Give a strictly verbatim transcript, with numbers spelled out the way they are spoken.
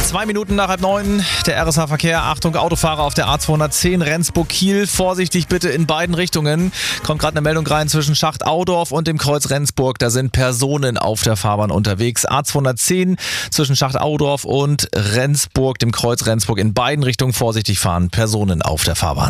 Zwei Minuten nach halb neun, der R S H-Verkehr. Achtung, Autofahrer auf der A zweihundertzehn Rendsburg-Kiel. Vorsichtig bitte in beiden Richtungen. Kommt gerade eine Meldung rein zwischen Schacht-Audorf und dem Kreuz Rendsburg. Da sind Personen auf der Fahrbahn unterwegs. A zweihundertzehn zwischen Schacht-Audorf und Rendsburg, dem Kreuz Rendsburg. In beiden Richtungen vorsichtig fahren. Personen auf der Fahrbahn.